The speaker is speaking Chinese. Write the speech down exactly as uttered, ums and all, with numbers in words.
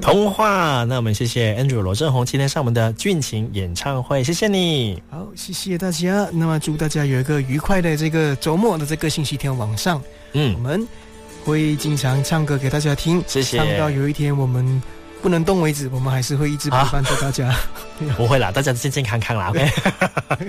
童话。那我们谢谢 Andrew 罗振宏今天上我们的俊情演唱会，谢谢你。 好，谢谢大家。那么祝大家有一个愉快的这个周末的这个星期天晚上， 嗯， 我们会经常唱歌给大家听， 谢谢。 唱到有一天我们不能动为止，我们还是会一直陪伴着大家。 不会啦，大家健健康康啦。OK